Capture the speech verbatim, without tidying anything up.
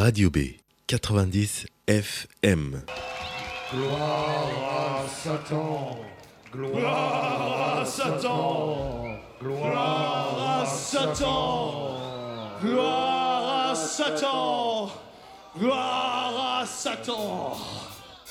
Radio B, quatre-vingt-dix F M. Gloire à Satan, gloire à Satan, gloire à Satan, gloire à Satan, gloire à Satan.